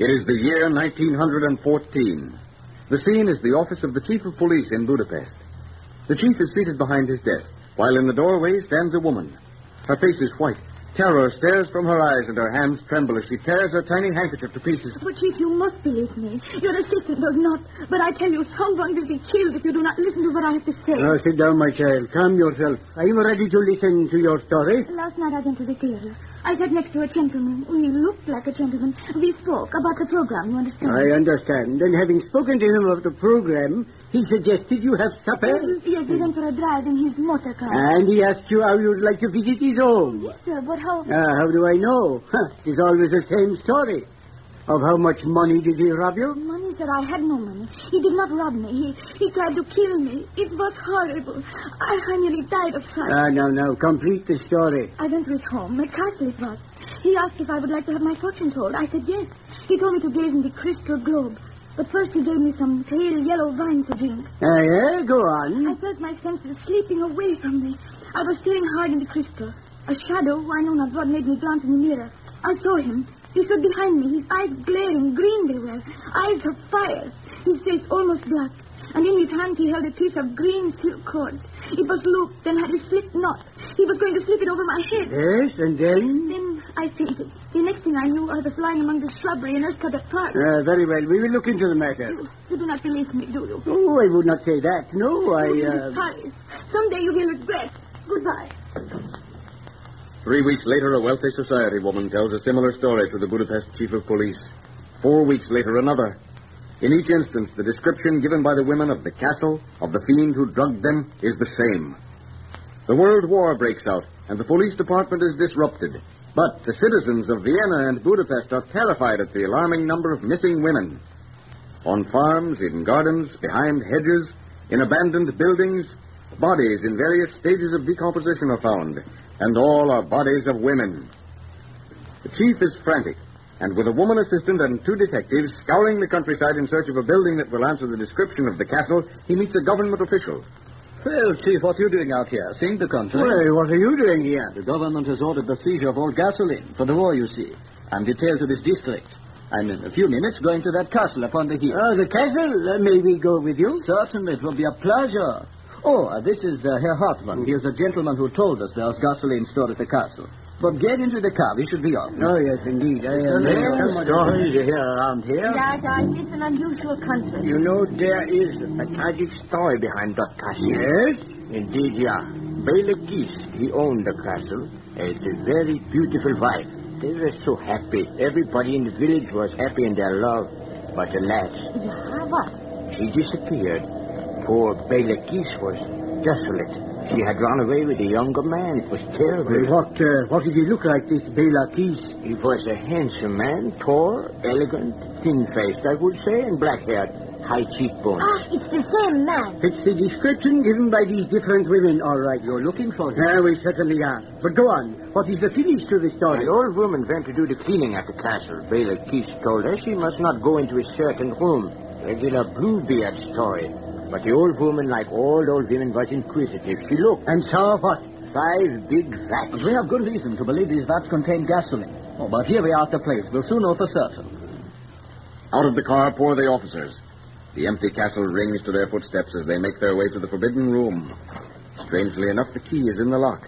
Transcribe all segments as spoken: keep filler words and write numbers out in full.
It is the year nineteen fourteen. The scene is the office of the chief of police in Budapest. The chief is seated behind his desk, while in the doorway stands a woman. Her face is white. Terror stares from her eyes, and her hands tremble as she tears her tiny handkerchief to pieces. But, Chief, you must believe me. Your assistant does not. But I tell you, someone will be killed if you do not listen to what I have to say. Now, sit down, my child. Calm yourself. Are you ready to listen to your story? Last night I went to the theater. I sat next to a gentleman. He looked like a gentleman. We spoke about the program, you understand? I understand. Then, having spoken to him of the program, he suggested you have supper? Yes, we went for a drive in his motor car. And he asked you how you'd like to visit his home? Yes, sir, but how... Ah, how do I know? Huh, it is always the same story. Of how much money did he rob you? Money, sir, I had no money. He did not rob me. He he tried to kill me. It was horrible. I, I nearly died of fright. Ah, now, now, complete the story. I went to his home, at Castle it was. He asked if I would like to have my fortune told. I said yes. He told me to gaze in the crystal globe. But first he gave me some pale yellow wine to drink. Ah, yeah, go on. I felt my senses slipping away from me. I was staring hard in the crystal. A shadow, I know not what, made me glance in the mirror. I saw him. He stood behind me, his eyes glaring, green they were, eyes of fire, his face almost black. And in his hand he held a piece of green silk cord. It was looped and had a slip knot. He was going to slip it over my head. Yes, and then? Then I fainted. The next thing I knew, I was lying among the shrubbery in Erskine Park. Uh, very well. We will look into the matter. You, you do not believe me, do you? Oh, I would not say that. No, I... Uh... Sorry. Someday you will regret. Goodbye. Three weeks later, a wealthy society woman tells a similar story to the Budapest chief of police. Four weeks later, another. In each instance, the description given by the women of the castle, of the fiend who drugged them, is the same. The World War breaks out, and the police department is disrupted. But the citizens of Vienna and Budapest are terrified at the alarming number of missing women. On farms, in gardens, behind hedges, in abandoned buildings, bodies in various stages of decomposition are found, and all are bodies of women. The chief is frantic, and with a woman assistant and two detectives scouring the countryside in search of a building that will answer the description of the castle, he meets a government official. Well, Chief, what are you doing out here? Seeing the country? Well, what are you doing here? The government has ordered the seizure of all gasoline for the war, you see. I'm detailed to this district. I'm in a few minutes going to that castle upon the hill. Oh, the castle? Uh, may we go with you? Certainly, it will be a pleasure. Oh, uh, this is uh, Herr Hartmann. He is the gentleman who told us there's gasoline stored at the castle. But get into the car. We should be off. Oh, yes, indeed. I am There are stories you hear around here. Yes, I, it's an unusual country. You know, there is a tragic story behind that castle. Yes? Indeed, yeah. Bela Kiss, he owned the castle. It's a very beautiful wife. They were so happy. Everybody in the village was happy in their love. But alas, Yeah, what? she disappeared. Poor Bela Kiss was desolate. She had run away with a younger man. It was terrible. Well, what, uh, what did he look like, this Bela Kiss? He was a handsome man, tall, elegant, thin-faced, I would say, and black-haired, high cheekbones. Ah, it's the same man. It's the description given by these different women, all right. You're looking for him. Uh, we certainly are. But go on. What is the finish to the story? An old woman went to do the cleaning at the castle. Bela Kiss told her she must not go into a certain room. Regular Bluebeard story. But the old woman, like all old women, was inquisitive. She looked. And saw what? Five big vats. We have good reason to believe these vats contain gasoline. Oh, but here we are at the place. We'll soon know for certain. Out of the car pour the officers. The empty castle rings to their footsteps as they make their way to the forbidden room. Strangely enough, the key is in the lock.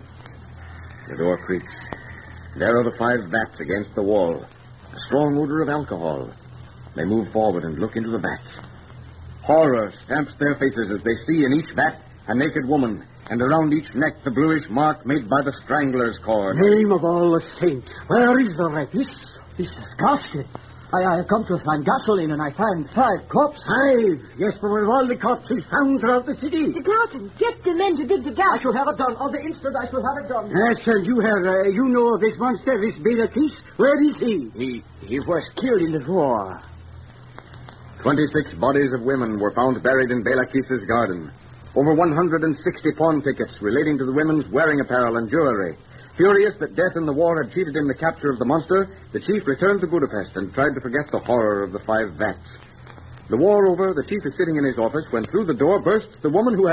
The door creaks. There are the five vats against the wall. A strong odor of alcohol. They move forward and look into the vats. Horror stamps their faces as they see in each vat a naked woman, and around each neck the bluish mark made by the strangler's cord. Name of all the saints. Where is the wreck? This, this is ghastly. I, I come to find gasoline, and I find five corpses. Five? Yes, but with all the corpses found throughout the city. The Dalton, get the men to dig the gas. I shall have it done. On the instant, I shall have it done. Yes, and you have, uh, you know of this monster, this Bela Kiss. Where is he? He, he was killed in the war. Twenty-six bodies of women were found buried in Bela Kiss's garden. Over one hundred sixty pawn tickets relating to the women's wearing apparel and jewelry. Furious that death in the war had cheated him the capture of the monster, the chief returned to Budapest and tried to forget the horror of the five vats. The war over, the chief is sitting in his office when through the door bursts the woman who had